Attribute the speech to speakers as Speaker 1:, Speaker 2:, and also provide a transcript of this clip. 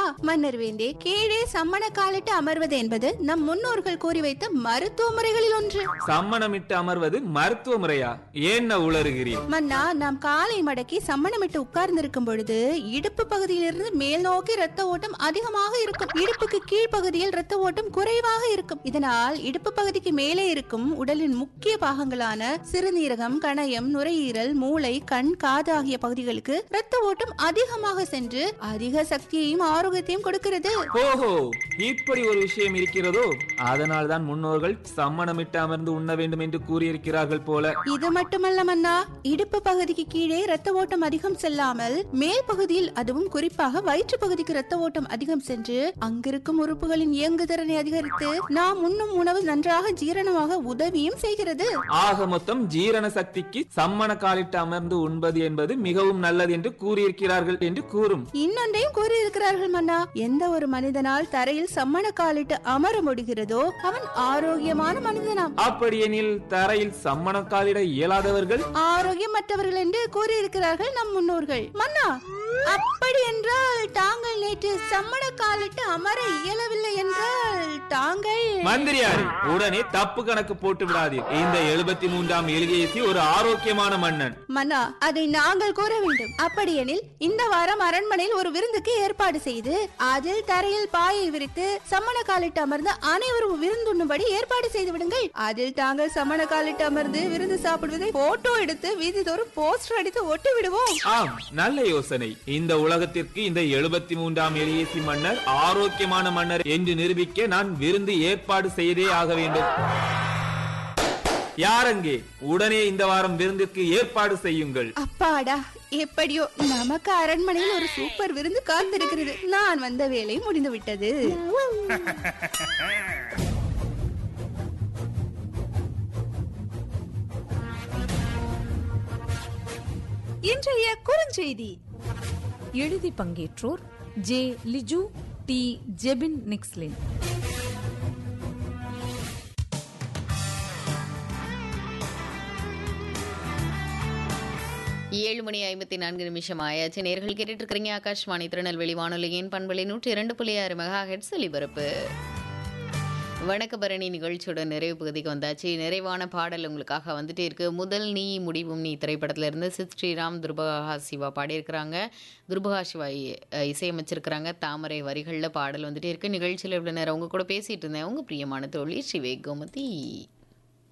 Speaker 1: மன்னர் வேந்தே, கீழே சம்மண காலிட்டு அமர்வது என்பது நம் முன்னோர்கள் கூறி வைத்த மருத்துவ முறைகளில் ஒன்று.
Speaker 2: சம்மணமிட்டு அமர்வது மருத்துவ முறையா? என்ன உளறுகிறீர்?
Speaker 1: மன்னா, நாம் காலை மடக்கி சம்மணமிட்டு உட்கார்ந்து இருக்கும் பொழுது இடுப்பு பகுதியிலிருந்து மேல் நோக்கி ரத்த ஓட்டம் அதிகமாக இருக்கும். இடுப்புக்கு கீழ்ப்பகுதியில் ரத்த ஓட்டம் குறைவாக இருக்கும். இதனால் இடுப்பு பகுதிக்கு மேலே இருக்கும் உடலின் முக்கிய பாகங்களான சிறுநீரகம், கணையம், நுரையீரல், மூளை, கண், காது ஆகிய பகுதிகளுக்கு ரத்த ஓட்டம் அதிகமாக சென்று அதிக சக்தியையும் ஆரோக்கியத்தையும் கொடுக்கிறது.
Speaker 2: ஓஹோ, இப்படி ஒரு விஷயம் இருக்கிறதோ? அதனால் தான் முன்னோர்கள் சம்மணமிட்டு அமர்ந்து உண்ண வேண்டும் என்று கூறியிருக்கிறார்கள் போல.
Speaker 1: இது மட்டுமல்ல மன்னா, இடுப்பு பகுதிக்கு கீழே ரத்த ஓட்டம் அதிகம் செல்லாமல் மேல் பகுதியில், அதுவும் குறிப்பாக வயிற்று பகுதிக்கு ரத்த ஓட்டம் அதிகம் சென்று அங்கிருக்கும் உறுப்புகளின் இயங்குதிறனை அதிகரித்து நாம் உண்ணும் உணவு நன்றாக ஜீரணமாக உதவியும் செய்கிறது.
Speaker 2: ஆக மொத்தம் ஜீரண சக்திக்கு சம்மண காலிட்டு அமர்ந்து உண்பது என்பது மிகவும் நல்லது என்று கூறியிருக்கிறார்கள் என்று கூறும்.
Speaker 1: இன்னொன்றையும் கூறியிருக்கிறார்கள் மன்னா, எந்த ஒரு மனிதனால் தரையில் சம்மண காலிட்டு அமர முடிகிறதோ அவன் ஆரோக்கியமான மனிதனாம்.
Speaker 2: அப்படியெனில் தரையில் சம்மண காலிட இயலாதவர்கள்
Speaker 1: ஆரோக்கியமற்றவர்கள் என்று கூறியிருக்கிறார்கள் நம் முன்னோர்கள். மன்னா, அப்படி என்றால் தாங்கள் நேற்று சம்மண காலிட்டு அமர இயலவில்லை என்றால் தாங்கள்
Speaker 2: மந்திரியாரே, உடனே தப்பு கணக்கு போட்டு விடாதீர். இந்த 73ஆம் எலிகேசி ஒரு ஆரோக்கியமான மன்னன்.
Speaker 1: மன்னா, அதை நாங்கள் கூற வேண்டும். அப்படியெனில் இந்த வாரம் அரண்மனையில் ஒரு விருந்துக்கு ஏற்பாடு செய்து அதில் தரையில் பாயை விரித்து சம்மண காலிட்டு அமர்ந்து அனைவரும் விருந்துண்ணும்படி ஏற்பாடு செய்து விடுங்கள். அதில் தாங்கள் சம்மண காலிட்டு அமர்ந்து விருந்து சாப்பிடுவதை போட்டோ எடுத்து வீதி தோறும் போஸ்டர் அடித்து ஒட்டி விடுவோம்.
Speaker 2: ஆம், நல்ல யோசனை. இந்த உலகத்திற்கு இந்த 73ஆம் எலிகேசி மன்னர் ஆரோக்கியமான மன்னர் என்று நிரூபிக்க நான் விருந்து ஏற்பாடு செய்தே ஆக வேண்டும். யாரங்கே? உடனே இந்த வாரம் விருந்திற்கு ஏற்பாடு செய்யுங்கள்.
Speaker 1: அப்பாடா, எப்படியோ நமக்கு அரண்மனையில் ஒரு சூப்பர் விருந்து காத்திருக்கிறது. நான் வந்த வேலை முடிந்து விட்டது.
Speaker 3: இன்றைய குறுஞ்செய்தி.
Speaker 4: எழுதி பங்கேற்றோர் ஜே லிஜு, டி ஜெபின் நிக்ஸ்லின்.
Speaker 5: 7:54 ஆயாச்சு. நேர்கள் கேட்டுட்டு இருக்கிறீங்க ஆகாஷ்வாணி திருநெல்வேலி வானொலியின் பண்பலை 102.6 மெகாஹெர்ட்ஸ் ஒலிபரப்பு. வணக்கபரணி நிகழ்ச்சியோட நிறைவு பகுதிக்கு வந்தாச்சு. நிறைவான பாடல் உங்களுக்காக வந்துட்டே இருக்கு. முதல் நீ முடிவும் நீ திரைப்படத்துல இருந்து சித் ஸ்ரீராம், துர்பகா சிவா பாடியிருக்கிறாங்க. துர்பகா சிவா இசையமைச்சிருக்கிறாங்க. தாமரை வரிகளில் பாடல் வந்துட்டே இருக்கு. நிகழ்ச்சியில் இவ்வளோ நேரம் உங்க கூட பேசிட்டு இருந்தேன் உங்க பிரியமான தோழி ஸ்ரீவேக் கோமதி.